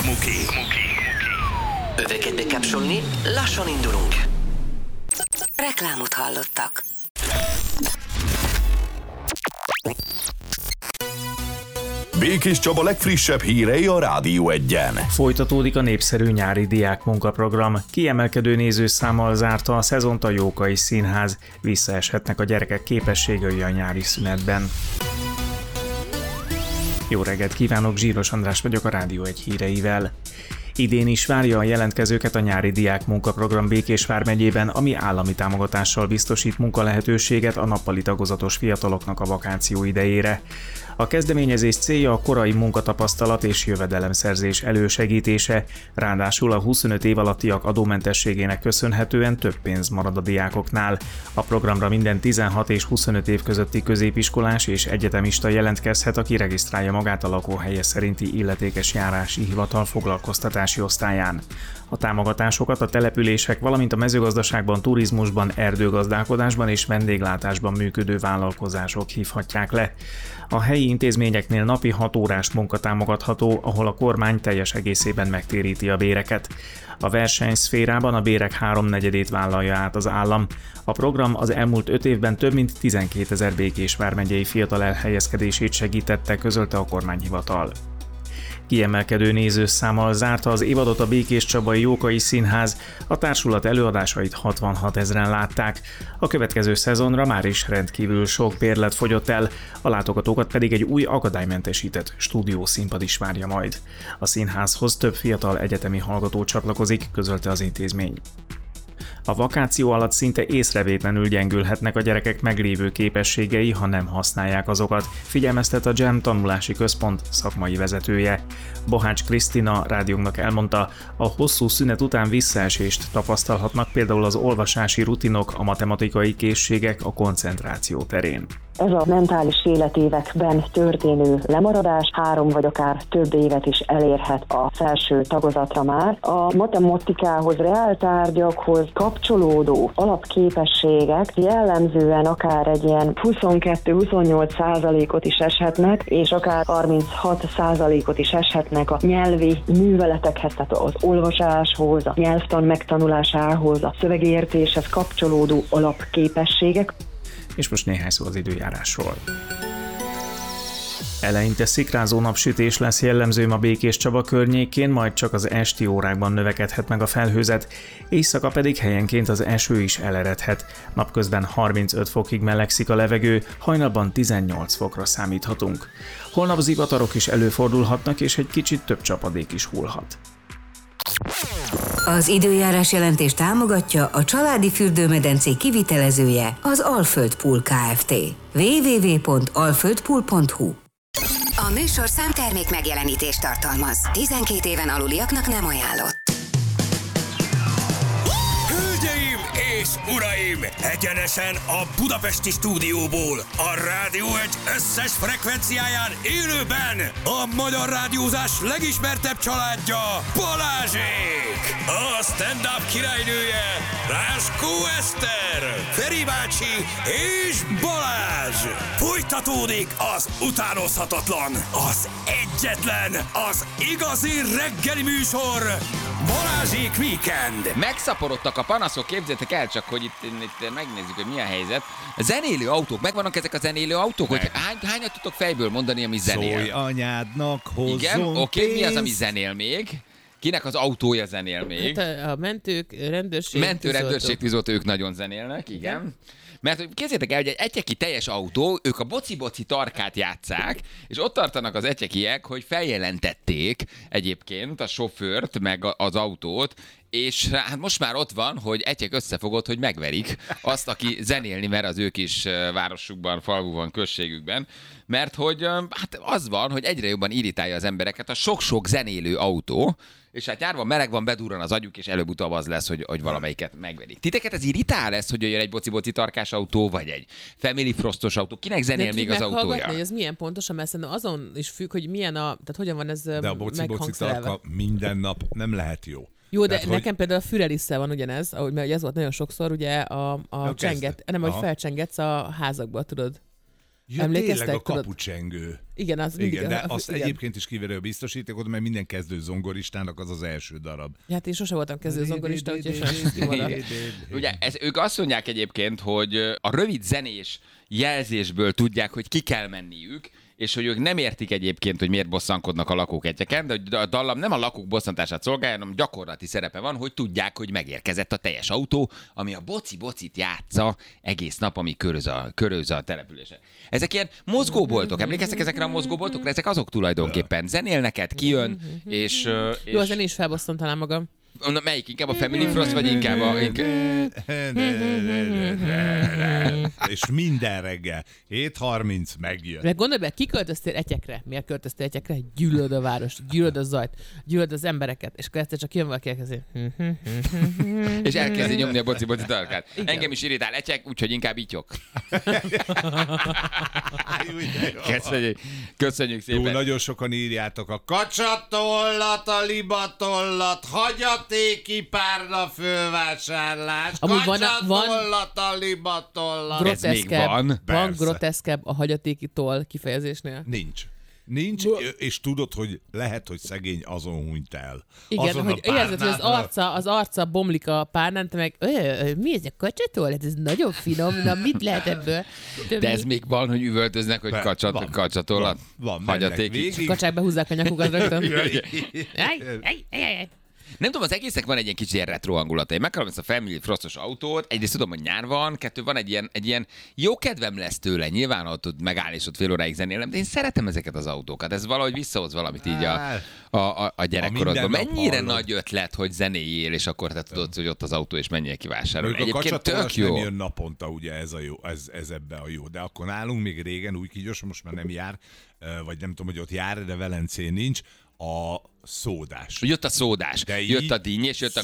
Muki. Öveket bekapcsolni, lassan indulunk. Reklámot hallottak. Békés Csaba legfrissebb hírei a Rádió Egyen. Folytatódik a népszerű nyári diákmunkaprogram. Kiemelkedő nézőszámmal zárta a szezont a Jókai Színház. Visszaeshetnek a gyerekek képességei a nyári szünetben. Jó reggelt kívánok, Zsíros András vagyok a Rádió Egy híreivel. Idén is várja a jelentkezőket a nyári diákmunkaprogram Békés vármegyében, ami állami támogatással biztosít munkalehetőséget a nappali tagozatos fiataloknak a vakáció idejére. A kezdeményezés célja a korai munkatapasztalat és jövedelemszerzés elősegítése, ráadásul a 25 év alattiak adómentességének köszönhetően több pénz marad a diákoknál. A programra minden 16 és 25 év közötti középiskolás és egyetemista jelentkezhet, aki regisztrálja magát a lakóhelye szerinti illetékes járási hivatal foglalkoztatási osztályán. A támogatásokat a települések, valamint a mezőgazdaságban, turizmusban, erdőgazdálkodásban és vendéglátásban működő vállalkozások hívhatják le. A helyi intézményeknél napi 6 órás munka támogatható, ahol a kormány teljes egészében megtéríti a béreket. A versenyszférában a bérek 3/4-ét vállalja át az állam. A program az elmúlt 5 évben több mint 12 000 Békés vármegyei fiatal elhelyezkedését segítette, közölte a kormányhivatal. Kiemelkedő nézőszámmal zárta az évadot a Békés Csabai Jókai Színház, a társulat előadásait 66 000-en látták. A következő szezonra már is rendkívül sok bérlet fogyott el, a látogatókat pedig egy új akadálymentesített stúdiószínpad is várja majd. A színházhoz több fiatal egyetemi hallgató csatlakozik, közölte az intézmény. A vakáció alatt szinte észrevétlenül gyengülhetnek a gyerekek meglévő képességei, ha nem használják azokat, figyelmeztet a GEM tanulási központ szakmai vezetője. Bohács Krisztina rádiónknak elmondta, a hosszú szünet után visszaesést tapasztalhatnak például az olvasási rutinok, a matematikai készségek, a koncentráció terén. Ez a mentális életévekben történő lemaradás 3 vagy akár több évet is elérhet a felső tagozatra már. A matematikához, reáltárgyakhoz kapcsolódó alapképességek jellemzően akár egy ilyen 22-28%-ot is eshetnek, és akár 36%-ot is eshetnek a nyelvi műveletekhez, tehát az olvasáshoz, a nyelvtan megtanulásához, a szövegértéshez kapcsolódó alapképességek. És most néhány szó az időjárásról. Eleinte szikrázó napsütés lesz jellemző ma Békés Csaba környékén, majd csak az esti órákban növekedhet meg a felhőzet, éjszaka pedig helyenként az eső is eleredhet. Napközben 35 fokig melegszik a levegő, hajnalban 18 fokra számíthatunk. Holnap zivatarok is előfordulhatnak, és egy kicsit több csapadék is hullhat. Az időjárás jelentést támogatja a családi fürdőmedencék kivitelezője, az Alföld Pool Kft. www.alföldpool.hu. A műsor számtermék megjelenítést tartalmaz. 12 éven aluliaknak nem ajánlott. Hölgyeim és uraim! Egyenesen a budapesti stúdióból, a Rádió Egy összes frekvenciáján élőben a magyar rádiózás legismertebb családja, Balázsék! A stand-up királynője, Ráskó Eszter, Feri bácsi és Balázs! Folytatódik az utánozhatatlan, az egyetlen, az igazi reggeli műsor, Balázsék Weekend! Megszaporodtak a panaszok, képzeljétek el csak, hogy itt megnézzük, hogy milyen helyzet. A zenélő autók, megvannak ezek a zenélő autók? Hogy hányat tudtok fejből mondani, ami zenél? Szólj anyádnak, hozzon. Igen, oké, mi az, ami zenél még? Kinek az autója zenél még? Hát a mentők, rendőrség, tűzoltó, ők nagyon zenélnek, igen. Mert képzeljétek el, hogy egy etyeki teljes autó, ők a boci-boci tarkát játsszák, és ott tartanak az etyekiek, hogy feljelentették egyébként a sofőrt, meg az autót, és hát most már ott van, hogy etyek összefogott, hogy megverik azt, aki zenélni mer az ő kis városukban, falvuban, községükben, mert hogy hát az van, hogy egyre jobban irritálja az embereket a sok-sok zenélő autó, és hát nyárban meleg van, bedurran az agyuk, és előbb-utóbb az lesz, hogy valamelyiket megverik. Titeket ez irritál lesz, hogy jön egy boci-boci tarkás autó, vagy egy Family Frostos autó? Kinek zenél még az autója? Hogy ez milyen pontosan, mert szerintem azon is függ, hogy milyen tehát hogyan van ez de a boci-boci tarka minden nap nem lehet jó. Jó, de nekem hogy... például a Fürelisszel van ugyanez, ahogy mert ez volt nagyon sokszor, ugye a csenget, nem, hogy felcsengetsz a házakba, tudod. Ja, Emlékeztek? tényleg a Tudod? kapucsengő. Igen, az mindig. Igen, de azt egyébként is kiveri a biztosítékot, mert minden kezdő zongoristának az az első darab. Ja, hát én sose voltam kezdő zongorista, úgyhogy sajnos kimaradt. Ugye ők azt mondják egyébként, hogy a rövid zenés jelzésből tudják, hogy ki kell menniük, és hogy ők nem értik egyébként, hogy miért bosszankodnak a lakók egyeken, de a dallam nem a lakók bosszantását szolgálja, hanem gyakorlati szerepe van, hogy tudják, hogy megérkezett a teljes autó, ami a boci-bocit játsza egész nap, ami köröz a településen. Ezek ilyen mozgóboltok, emlékeztek ezekre a mozgóboltokra? Ezek azok tulajdonképpen. Zenél neked, kijön, és... Jó, az én is felbosszant talán magam. Melyik? Inkább a Family Frost, vagy inkább a... És minden reggel 7:30 megjön. De gondolj be, ki költöztél Etyekre? Miért költöztél Etyekre? Gyűlöd a város, gyűlöd a zajt, gyűlöd az embereket, és akkor egyszer csak jön valaki elkezdi. És elkezdi nyomni a boci-boci tarkát. Engem is irritál Etyek, úgyhogy inkább ityok. Köszönjük szépen. Jó, nagyon sokan írjátok a kacsatollat, a libatollat, hagyatéki párna fölvásárlás, kacsatollat, a libatollat. Ez még van? Van groteszkebb a hagyatékitól kifejezésnél? Nincs, és tudod, hogy lehet, hogy szegény azon hunyt el. Igen, azon hogy érzed, hogy az arca bomlik a párnán, te meg, mi ez a kacsatol? Hát ez nagyon finom, na mit lehet ebből? De ez még van, hogy üvöltöznek, hogy kacsatolat, hagyatéki. Kacsák behúzzák a nyakukat rögtön. Nem tudom, az egésznek van egy ilyen kicsi ilyen retro hangulata. Én megkapom ezt a Family Frostos autót, egyrészt tudom, hogy nyár van, kettő van egy ilyen jó kedvem lesz tőle, nyilván ott tud megállni és ott fél óráig zenélem, de én szeretem ezeket az autókat, ez valahogy visszahoz valamit így a gyerekkorodban. Mennyire nagy ötlet, hogy zenéljél, és akkor te tudod, hogy ott az autó, és menjél kivásárolni. Egyébként tök jó. Nem jön naponta, ugye ez a jó, ez ebbe a jó. De akkor nálunk még régen, új Kígyos, most már nem jár, vagy nem tudom, hogy ott jár, de Velencén nincs, a szódás. Jött a szódás, jött a dinnyés, jött a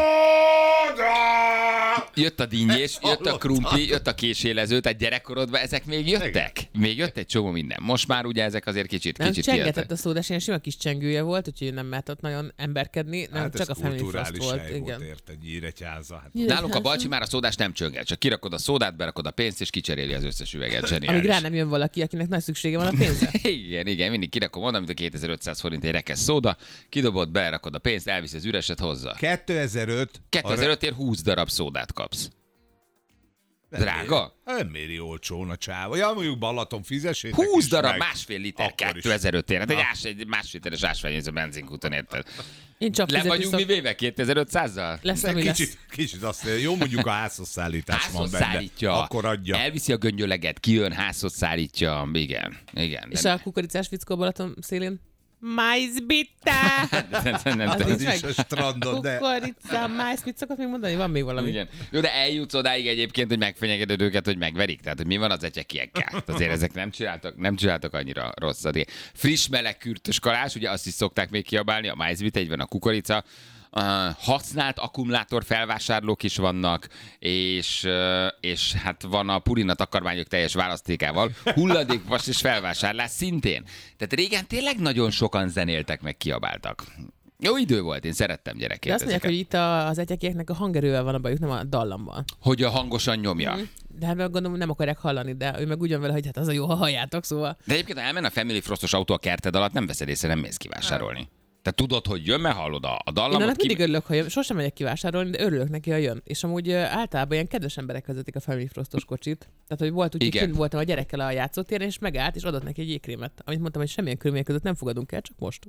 jött a dinnyés, jött a krumpli, jött a késélező, tehát gyerekkorodban ezek még jöttek? Még jött egy csomó minden. Most már ugye ezek azért kicsit csengetett a szódás, ilyen sima kis csengője volt, úgyhogy nem mehetett nagyon emberkedni, nem csak a Family Frost volt. Igen. Érted, Nyíregyháza. Hát. Nálunk a bacsi már a szódás nem csönget, csak kirakod a szódát, berakod a pénzt, és kicseréli az összes üveget. Amíg rá nem jön valaki, akinek nagy szüksége van a pénzre. igen, mindig kirakom oda, mint a 2500 forint egy rekesz szóda, kidobod, berakod a pénzt, elviszi az üreset hozzá. 2005-ért 20 darab szódát kapsz. Drága? Nem méri olcsón a csáva. Ja, mondjuk Balaton fizessétek 20 darab meg. Másfél liter 2005-ért. Hát egy másfél literes ásványvíz a benzinkúton, érted? Én csak le vagyunk mi véve 2500-zal? Kicsit azt jó, mondjuk a házhoz szállítás házhoz van benne. Szállítja. Akkor adja. Elviszi a göngyöleget, kijön, házhoz szállítja. Igen. És a kukoricás fickó Balaton szélén? Májzbitta! Az is a strandon, de... Kukorica, májz, mit szokott még mondani? Van még valami. Igen. Jó, de eljutsz odáig egyébként, hogy megfenyegeted őket, hogy megverik. Tehát, hogy mi van az etyekiekkel. Azért ezek nem csináltak annyira rosszat. Friss, meleg, kürtös kalás, ugye azt is szokták még kiabálni, a májzbitta, így van a kukorica. Használt akkumulátor felvásárlók is vannak, és hát van a Purina takarmányok teljes választékával, hulladékvas és felvásárlás szintén. Tehát régen tényleg nagyon sokan zenéltek, meg kiabáltak. Jó idő volt, én szerettem gyerekként. De azt mondják, hogy itt az etyekieknek a hangerővel van a bajuk, nem a dallammal. Hogy a hangosan nyomja. De hát gondolom, nem akarják hallani, de ő meg ugyan vele, hogy hát az a jó, ha halljátok, szóval. De egyébként, ha elmenne a Family Frostos autó a kerted alatt, nem veszed észre, nem mész kivásárolni. Te tudod, hogy jön, mert hallod a dallamot. Én annak mindig örülök, ha jön. Sosem megyek kivásárolni, de örülök neki, ha jön. És amúgy általában ilyen kedves emberek vezetik a Family Frostos kocsit. Tehát, hogy volt úgy, hogy kint voltam a gyerekkel a játszótéren, és megállt, és adott neki egy jégkrémet. Amit mondtam, hogy semmilyen körülmények között nem fogadunk el, csak most.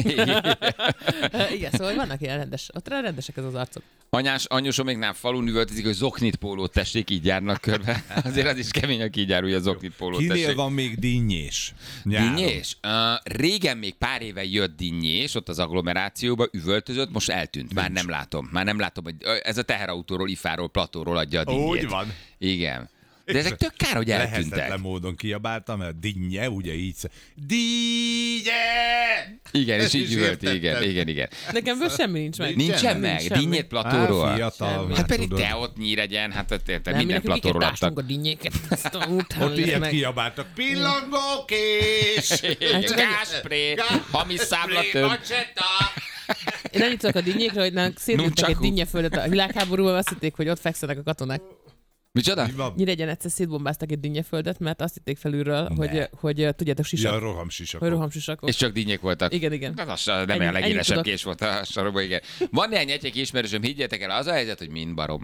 Igen, szóval vannak ilyen rendesek ez az arcok. Anyusom még nem falun üvöltözik, hogy zoknit pólót tessék, így járnak körbe. Azért az is kemény, aki így jár, hogy a zoknit pólót tessék. Kinél van még dinnyés? Dinnyés? Régen még pár éve jött dinnyés, ott az agglomerációba üvöltözött, most eltűnt. Már nem látom, hogy ez a teherautóról, ifáról, platóról adja a dinnyét. Úgy van. Igen. De ezek tök kár, hogy eltűntek. Lehetetlen módon kiabáltam, mert dinnye, ugye így dinnye! Igen, és így üvölt, igen. Nekem ből semmi nincs meg. Nincsen meg? Dinnyét platóról? Fiatal. Hát pedig te ott Nyíregyen, hát te minden platóról adtak. A dinnyéket. Ott ilyet kiabáltak. Pillangókés! Gáspré! Hamis számlatöm! Én annyit tudok a dinnyékre, hogy szétlőttek egy dinnyeföldet a világháborúban, azt hitték, hogy ott fekszenek a katonák. Micsoda? Nyíregyen egyszer szétbombáztak egy dinnyeföldet, mert azt hitték felülről, hogy tudjátok, sisak. Ja, rohamsisakok. Hogy rohamsisakok. És csak dinnyék voltak. Igen. Az nem olyan legélesebb kés volt a sarokban, igen. Van néhány egyek ismerősöm, higgyétek el, az a helyzet, hogy mind barom.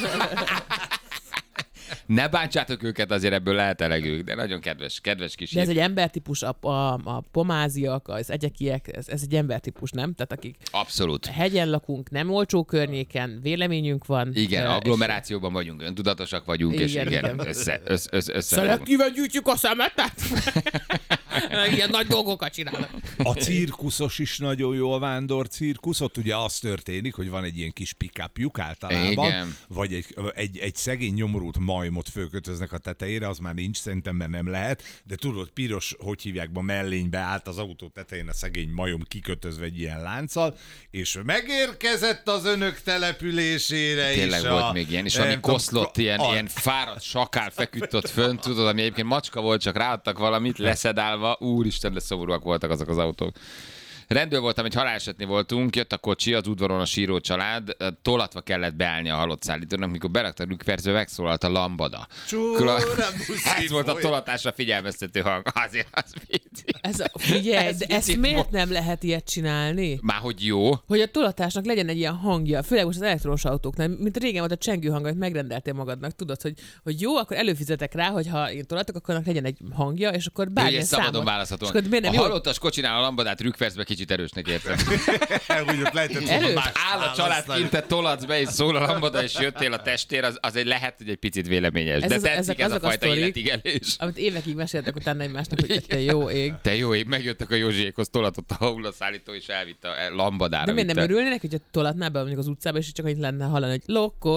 Ne bántsátok őket, azért ebből lehet elegük, de nagyon kedves kis. De ez egy embertípus, a pomáziak, az egyekiek, ez egy embertípus, nem? Tehát akik abszolút. Hegyen lakunk, nem olcsó környéken, véleményünk van. Igen, agglomerációban vagyunk, öntudatosak vagyunk, és igen, össze. Szelektíven gyűjtjük a szemetet? Ilyen nagy dolgokat csinálnak. A cirkuszos is nagyon jó, a vándor cirkusz. Ott ugye az történik, hogy van egy ilyen kis pick-upjuk általában, igen. Vagy egy szegény nyomorult majmot fölkötöznek a tetejére, az már nincs, szerintem, mert nem lehet, de tudod, piros, hogy hívják, mellénybe állt az autó tetején a szegény majom kikötözve egy ilyen lánccal, és megérkezett az önök településére. Tényleg volt még ilyen, és valami koszlott, ilyen fáradt sakál feküdt ott fönt, tudod, ami egyébként macska volt, csak ráadtak valamit, leszedálva, úristen, de szomorúak voltak azok az autók. Rendőr voltam, egy halálesetnél voltunk, jött a kocsi, az udvaron a síró család, tolatva kellett beállni a halott szállítónak, mikor berakta a rükverzbe, megszólalt a lambada. Ez volt a tolatásra figyelmeztető hang. Azért az vicc. Figyelj, de ezt miért nem lehet ilyet csinálni? Már hogy jó. Hogy a tolatásnak legyen egy ilyen hangja, főleg most az elektromos autóknál, mint régen volt a csengő hang, amit megrendeltél magadnak, tudod, hogy jó, akkor előfizetek rá, hogy ha én tolatok, akkor annak legyen egy hangja, és akkor bármilyen számot. Szabadon választhatóan. A halottas kocsinál a lambadát rükverzbe kicsit erősnek érzem. Áll a család kint, te tolatsz be, és szól a lambada, és jöttél a testér, az lehet, hogy egy picit véleményes. De tetszik ez a fajta életigelés. Amit évekig meséltek utána egymásnak, hogy te jó ég. Te jó ég, megjöttek a Józsiékhoz, tolatott a hullaszállító, és elvitt a lambadára. De miért nem örülnének, hogy tolatnál be mondjuk az utcába, és csak annyit lenne hallani, hogy lokko.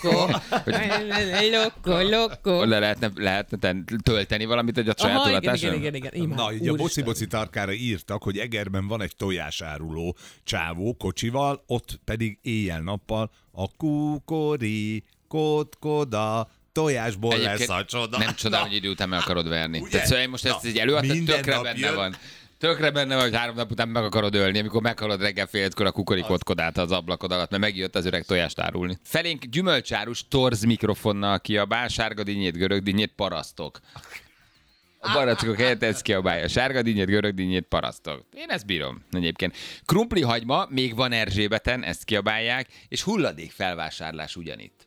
Lehetne tölteni valamit egy a saját tolatásra? Igen. Na, így a boci tarkára írtak, hogy Egerben van egy tojásáruló csávó kocsival, ott pedig éjjel-nappal a kukorikótkoda tojásból lesz a csoda. Nem csoda, hogy idő után meg akarod verni. Tehát szóval most ezt egy előadtad, tökre benne van. Tökre benne van, hogy 3 nap után meg akarod ölni, amikor meghalod reggel fél 5-kor a kukorikótkodát az ablakod alatt, mert megjött az öreg tojást árulni. Felénk gyümölcsárus torz mikrofonnal kiabál, sárga dinnyét, görög dinnyét, parasztok. A barackok helyett ezt kiabálja. Sárga dinnyét, görög dinnyét, parasztok. Én ezt bírom egyébként. Krumpli hagyma, még van Erzsébeten, ezt kiabálják, és hulladék felvásárlás ugyanitt.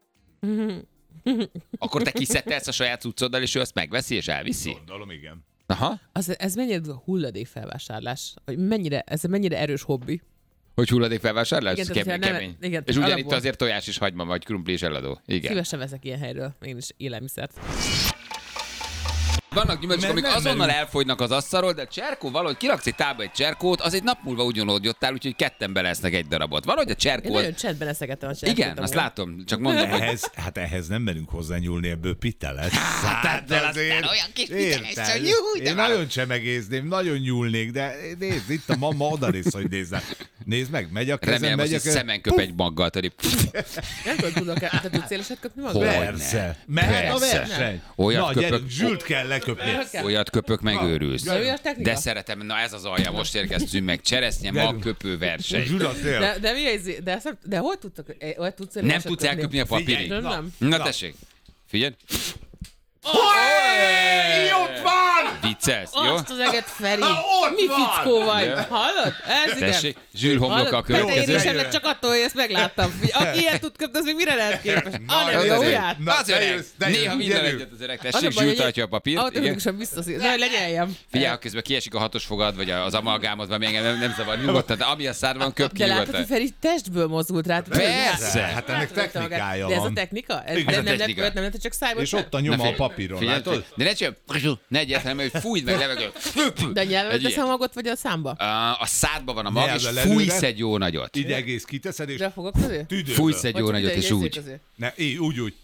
Akkor te kiszedtelsz a saját cuccoddal, és ő azt megveszi, és elviszi? Gondolom, igen. Aha. Ez mennyire hulladék felvásárlás? Ez mennyire erős hobbi? Hogy hulladék felvásárlás? Igen, kemény. Igen, és ugyanitt azért tojás és hagyma, vagy krumpli is eladó. Igen. Szívesen veszek ilyen helyről, én is élelmiszert. Vannak gyümölcsök, amik azonnal elfogynak az asztalról, de cserkó valahogy kiraksz egy tába egy cserkót, az egy nap múlva ugyanúgy jöttál, úgyhogy ketten belesznek egy darabot. Valahogy a cserkó. Én nagyon csendben eszegettem a cserkót. Igen, azt látom, csak mondom, hogy... ehhez nem merünk hozzányúlni, ebből pittelet. Hát azért olyan kis pitteles, hogy jó, én nagyon csemegézném, nagyon nyúlnék, de nézd, itt a mama odanéz, hogy nézd meg, megy a kezem, remélem, megy a kezem. Szemen köp egy maggal, tőlük. Nem tudok, te tudsz széleset köpni magad? Persze. Mehet a verseny. Olyat köpök. Zsült kell leköpni. Olyat köpök, megőrülsz. De szeretem, na ez az alja, most érkeztünk meg. Cseresznye, magköpő verseny. De hol tudsz nem tudsz elköpni a papírig? Na tessék, figyelj. Ott van! Viccelsz, jó? Azt az eget, Feri! Mi fickó vagy? Hallod? Ez igen. Tessék, Zsűr homloka a következő. Betérésemnek csak attól, hogy ezt megláttam. Aki ilyet tud köpni, az még mire lehet képes? Nem jó ujját? Az öreg. Néha minden egyet az öreg. Tessék, Zsűr tartja a papírt. Automatikusan visszaszír. Na, hogy lenyeljem. Figyelj, közben kiesik a 6-os fogad, vagy az amalgámod, vagy még nem zavar nyugodtan, de ami a szádban köp ki nyugodtan. De látod, hogy Feri testből mozdult rá. Persze. Hát ennek technikája van. De ez a technika? Nem lehet, csak szájból. És ott a nyoma a papíron, látod? De ne csinálj, ne egyáltalán, hogy fújd meg levegőt. De nyelved tesz a magot, vagy a számba? A szádban van a mag, és fújsz egy jó nagyot. Így egész kiteszed, és... De a fogak közé? Fújsz egy jó nagyot, és úgy. Ne, úgy.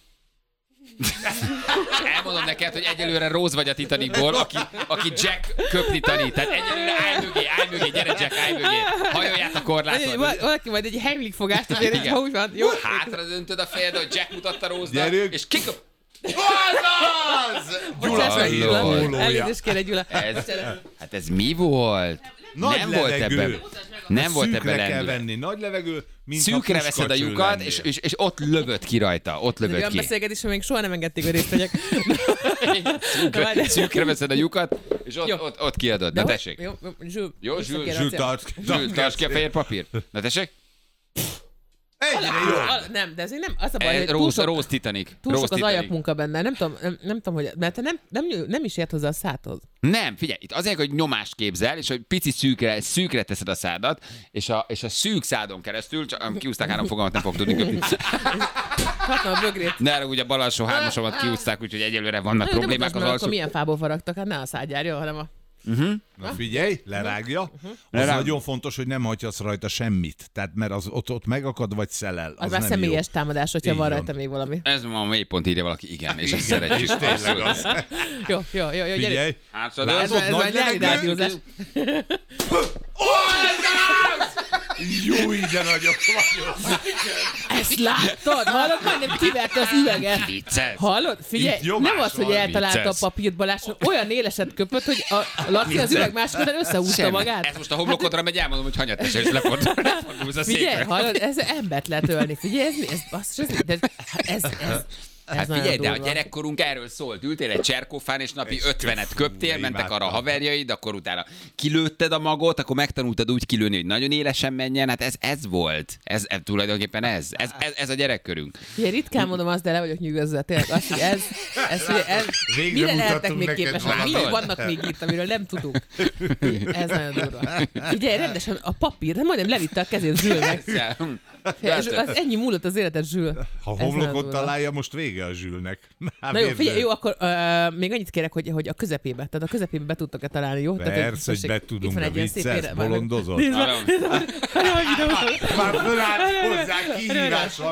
Elmondom neked, hogy egyelőre Rose vagy a Titanicból, aki Jack köpni tanít. Tehát egyelőre állj mögé, gyere Jack, állj mögé. Hajolját a korlátot. Valaki majd egy Heimlich fogást azért, ha úgy van. Jó? Hátra döntöd a fejed, hogy Jack mutatta Rose-nak, és kiköp. Gyula! Elnézést kérek, Gyula. Hát ez mi volt? Nagy nem levegő. Volt ebben. Nem volt ebben Szűkre kell lendület. venni, nagy levegő, mint Szűkre veszed a lyukat, és ott lövöd ki rajta. Ott lövöd Olyan ki. beszélgetés, még soha nem engedték, hogy részt vegyek. Szűkre veszed a lyukat, és ott kiadod. Na tessék. Jó, Zsül, tarts ki a fehér papír. Na tessék. Egyre jobb. Nem, de ez nem az a baj, hogy Rose Titanic. túl sok az ajakmunka benne. Nem tudom, hogy... Mert te nem is ért hozzá a szádhoz. Nem, figyelj, itt azért, hogy nyomást képzel, és hogy pici szűkre teszed a szádat, és a szűk szádon keresztül, csak kiúzták 3 fogalmat, nem fog tudni köpni. Hatom a bögrét. Ne, ugye bal alsó 3-asomat kiúzták, úgyhogy egyelőre vannak problémák az alsó. Akkor milyen fából faragtak? Hát ne a szádjárja, hanem a... Na figyelj, lerágja. Az nagyon fontos, hogy nem hagyhatsz rajta semmit. Tehát mert az ott megakad, vagy szelel. Az már személyes támadás, hogyha van rajta még valami. Ez ma a mélypont írja valaki, igen, és ezt szeretjük. Tényleg az. Jó, Figyelj. Ez már nyári rádiózás. Jó, de nagyok vagyok. Ezt láttad? Hallod? Majdnem kiverte az üveget. Vicces. Hallod? Figyelj, nem az, hogy eltalálta a papírt Balázs, olyan éleset köpött, hogy a Laci az üveg másik után összehúzta magát. Ez most a homlokodra megy, elmondom, hogy hanyat esel, és lefordulsz a Figyelj, székre. hallod, ez embert lehet ölni. Figyelj, ez Hát figyelj, de a gyerekkorunk erről szólt. Ültél egy cserkófán, és napi 50-et köptél, mentek arra a haverjaid, akkor utána kilőtted a magot, akkor megtanultad úgy kilőni, hogy nagyon élesen menjen. Hát ez volt. Ez tulajdonképpen ez a gyerekkörünk. Ugye ritkán mondom azt, de le vagyok nyűgözve. Tényleg azt, hogy ez mire lehetnek még képesek? Mi vannak még itt, amiről nem tudunk? Ez nagyon durva. Figyelj, rendesen a papír, majdnem levitte a kezét Zsülnek. Az ennyi múlott az életed, Zsül. Ha homlokot találja, most vége a Zsülnek. Na jó, figyelj, jó, akkor még annyit kérek, hogy a közepébe. Tehát a közepébe be tudtok-e találni, jó? Persze, hogy be tudunk, de vicces, bolondozol. Már fölállt hozzá kihívással.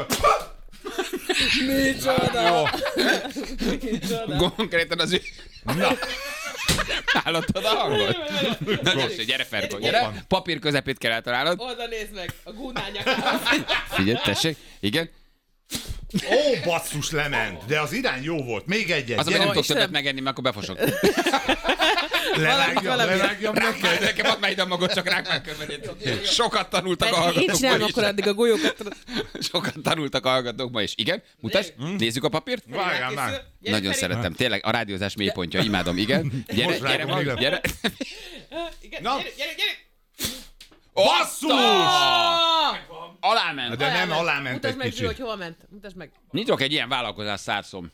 Micsoda! Konkrétan az hallottad a hangot? Na tessék, gyere Ferko, gyere. Papír közepét kell eltalálnod. Oda nézd meg, a gúnányakához. Figyelj, tessék, igen. Ó, basszus, lement, de az irány jó volt. Még egyet. Az, hogy nem tudok többet megenni, mert akkor befosok. Lerágjam neked. Nekem add már ide a magot, csak rák már körbenyét. Sokat tanultak a Én hallgatók csinálom ma is. akkor addig a golyókat. Sokat tanultak a hallgatók ma is. Igen, mutasd, nézzük a papírt. Várjál már. Nagyon szeretem, tényleg a rádiózás mélypontja, imádom, igen. Gyere, Mag, gyere. Gyere! Basszus! Aláment. De nem aláment Mutasd egy meg, Zsül, hogy kicsit. hova ment. Mutasd meg. Nyitok egy ilyen vállalkozás szárszom.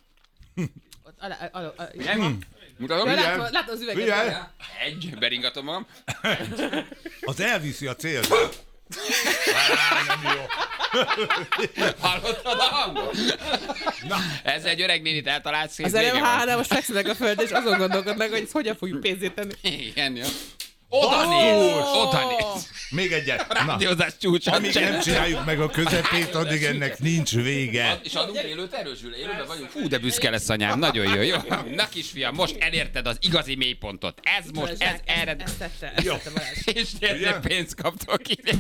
Mutatom? Látod az üveget. Figyelj! Egy, beringatom magam. Az elviszi a célt. Nem jó. Hallottad a hangot? Ez egy öreg nénit eltalálsz, Az előbb hálám, most fekszenek a földön, és azon gondolkodnak, hogy ezt hogyan fogjuk pénzét tenni. Igen, jó. Oda néz! Még egyet. A rádiózás csúcsa. Amíg nem csináljuk meg a közepét, addig ennek nincs vége. És adunk élőt erősül, élőben vagyunk. Fú, de büszke lesz anyám, nagyon jó, jó. Na kisfiam, most elérted az igazi mélypontot. Ez most, ez erre. Ezt tette Balázs. És tényleg pénzt kaptok ide.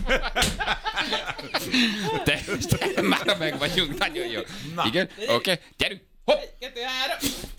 Te már meg vagyunk, nagyon jó. Igen, oké, gyerünk. Hopp! 2, 3.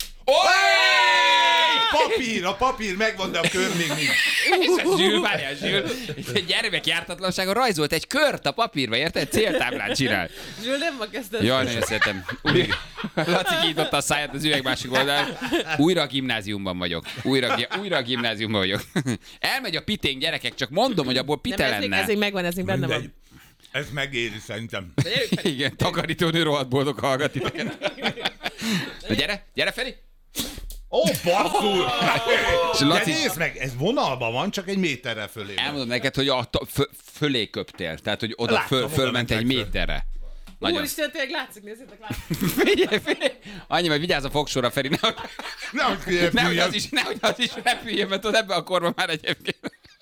A papír megvan, de a kör még nincs. És a Zsül, várjál, Zsül, egy gyermekjártatlansága rajzolt egy kört a papírba, érted? Céltáblát csinál. Zsül, nem ma kezdett. Jaj, nagyon szeretem. Laci kinyitotta a száját az üveg másik oldalán. Újra a gimnáziumban vagyok. Újra a gimnáziumban vagyok. Elmegy a piténk, gyerekek, csak mondom, hogy abból pite lenne. Ez még megvan, ez még benne van. Ez megéri szerintem. Igen, takarítónő rohadt boldog hallgat titeket. Na gyere Feri! Ó, basszul! De Laci... nézd meg, ez vonalban van, csak egy méterrel fölé. Elmondom neked, hogy fölé köptél, tehát hogy oda fölment egy méterre. Úristen, tényleg látszik, nézzétek, látszik. Figyelj! Annyi, hogy vigyázz a fogsorra, Feri, nehogy az is repüljön, mert ott ebben a korban már egyébként.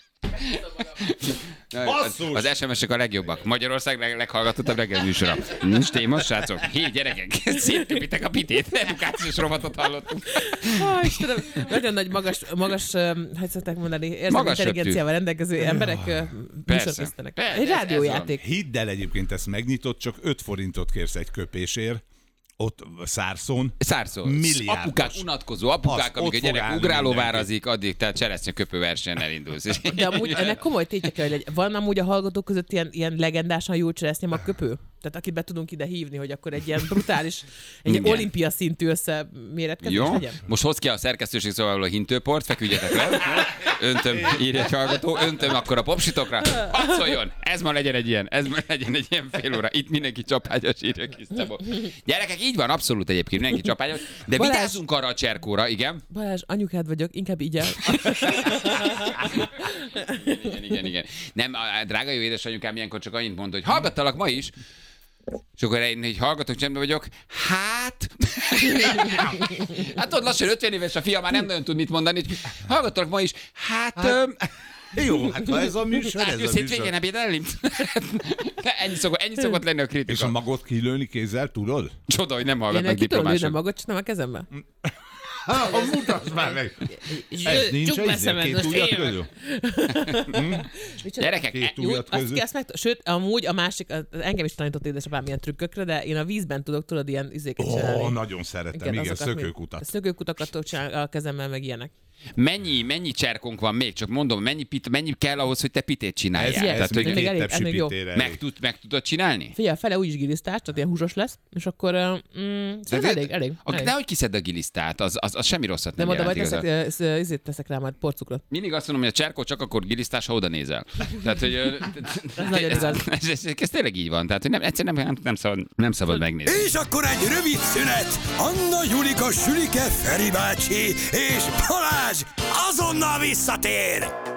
Az SMS-ek a legjobbak. Magyarország leghallgatottabb reggel műsora. Nincs téma, srácok. Hé, gyerekek, szétköpitek a pitét. Edukációs rovatot hallottunk. Istenem, nagyon nagy magas, hogy szokták mondani, érzelmi intelligenciával rendelkező emberek műsorkészítenek. Egy rádiójáték. Hidd el, egyébként ezt megnyitott, csak 5 forintot kérsz egy köpésért. Ott Szárszón. Apukák, unatkozó apukák, amíg a gyerek ugrálóvárazik, addig tehát cseresznyeköpő versenyen elindulsz. De amúgy ennek komoly tétje, hogy van amúgy a hallgatók között ilyen legendásan jó cseresznyemagköpő? Tehát akit be tudunk ide hívni, hogy akkor egy ilyen brutális, egy olimpia szintű összeméretkezés legyen? Most hoz ki a szerkesztőség szóval a hintőport, feküdjetek le. Öntöm, írja egy hallgató, öntöm akkor a popsitokra. Hadd szóljon, ez ma legyen egy ilyen fél óra. Itt mindenki csapágyas, írja kis Szabó. Gyerekek, így van, abszolút egyébként, mindenki csapágyas. De Balázs, vigyázzunk arra a cserkóra, igen. Balázs, anyukád vagyok, inkább így el. Igen. Nem, a drága jó édesanyukám ilyenkor csak annyit mond, hogy hallgattalak ma is. És akkor én így hallgatok, csendben vagyok. Hát ott lassan 50 éves a fia, már nem nagyon tud mit mondani. Hallgattalak ma is. Jó, hát ha ez a műsor, ez a műsor. Hétvégén ebédelni? Ennyi szokott lenni a kritika. És a magot kilőni kézzel, tudod? Csoda, hogy nem hallgatnak diplomások. Ki tudom lőni a magot, csak nem a kezembe. Mutasd már meg! Ez nincs két ujjat közül? Gyerekek, két ujjat közül? Sőt, amúgy a másik, engem is tanított édesapám ilyen trükkökre, de én a vízben tudod ilyen izéket csinálni. Nagyon szeretem, igen, szökőkutat. Szökőkutakat tudok csinálni a kezemmel, meg ilyenek. Mennyi cserkónk van még? Csak mondom, mennyi kell ahhoz, hogy te pitét csináljál? Ez két tepsi pitére. Meg tudod csinálni? Figyelj, fele úgyis gilisztás, tehát ilyen húsos lesz, és akkor elég. Nehogy kiszedd a gilisztát, az semmi rosszat nem jelent igazán. De majd teszek rá majd porcukrot. Mindig azt mondom, hogy a cserkó csak akkor gilisztás, ha oda nézel. Tehát, hogy ez tényleg így van. Tehát, hogy egyszerűen nem szabad megnézni. És akkor egy rövid szünet. Anna, Julika, Sülike, Feri bácsi és Balázs azonnal visszatér!